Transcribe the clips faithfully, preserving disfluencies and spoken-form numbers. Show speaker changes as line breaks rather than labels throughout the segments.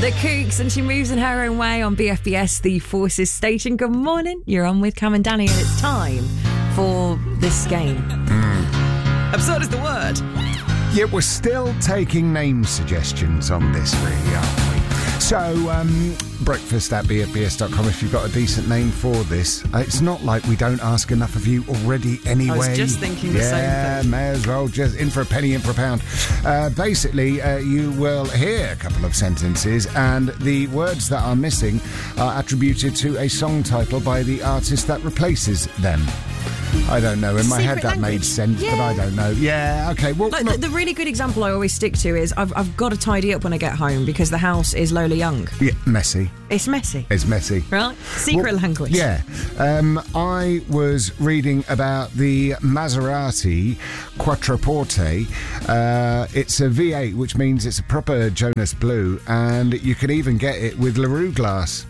The Kooks, and she moves in her own way on B F B S, the Forces station. Good morning. You're on with Cam and Danny, and it's time for this game. Mm. Absurd is the word.
Yeah, we're still taking name suggestions on this, really, aren't we? So, um, breakfast at b f b s dot com if you've got a decent name for this. Uh, it's not like we don't ask enough of you already anyway.
I was just thinking the
yeah,
same thing.
may as well, just in for a penny, in for a pound. Uh, basically, uh, you will hear a couple of sentences, and the words that are missing are attributed to a song title by the artist that replaces them. I don't know. In my
Secret
head that
language.
made sense,
Yeah.
but I don't know. Yeah, okay. Well,
Like,
look,
the, the really good example I always stick to is I've, I've got to tidy up when I get home because the house is Lola Young.
yeah, messy.
It's messy.
It's messy.
Right? Secret
Well,
language.
Yeah. Um, I was reading about the Maserati Quattroporte. Uh, it's a V eight, which means it's a proper Jonas Blue, and you can even get it with LaRue glass.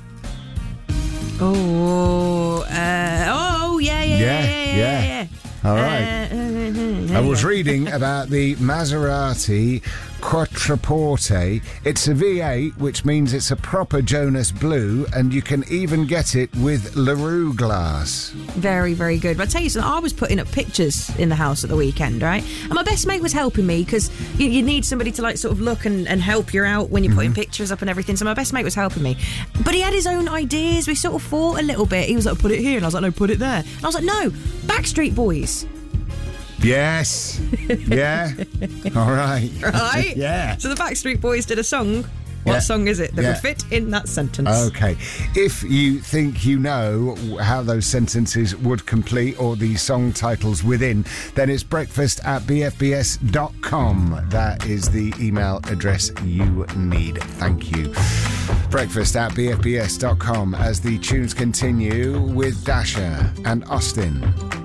Oh, uh, oh, yeah, yeah, yeah, yeah, yeah. yeah, yeah.
All right.
Uh, uh, uh,
I was
yeah.
reading about the Maserati Quattroporte. It's a V eight, which means it's a proper Jonas Blue, and you can even get it with LaRue glass.
Very, very good. But I tell you something, I was putting up pictures in the house at the weekend, right? And my best mate was helping me because you, you need somebody to like sort of look and, and help you out when you're
Mm-hmm.
putting pictures up and everything. So my best mate was helping me. But he had his own ideas. We sort of fought a little bit. He was like, put it here. And I was like, no, put it there. And I was like, no, Backstreet Boys.
Yes. Yeah. All right.
Right?
Yeah.
So the Backstreet Boys did a song. What
Yeah.
song is it that
Yeah.
would fit in that sentence?
Okay. If you think you know how those sentences would complete or the song titles within, then it's breakfast at b f b s dot com. That is the email address you need. Thank you. Breakfast at b f b s dot com as the tunes continue with Dasher and Austin.